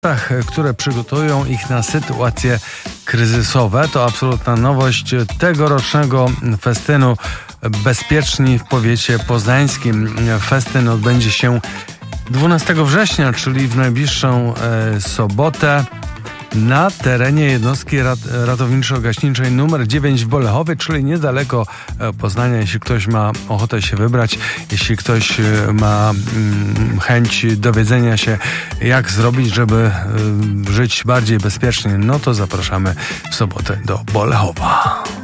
które przygotują ich na sytuacje kryzysowe. To absolutna nowość tegorocznego festynu Bezpieczni w powiecie poznańskim. Festyn odbędzie się 12 września, czyli w najbliższą sobotę, na terenie jednostki ratowniczo-gaśniczej nr 9 w Bolechowie, czyli niedaleko Poznania. Jeśli ktoś ma ochotę się wybrać, jeśli ktoś ma chęć dowiedzenia się, jak zrobić, żeby żyć bardziej bezpiecznie, no to zapraszamy w sobotę do Bolechowa.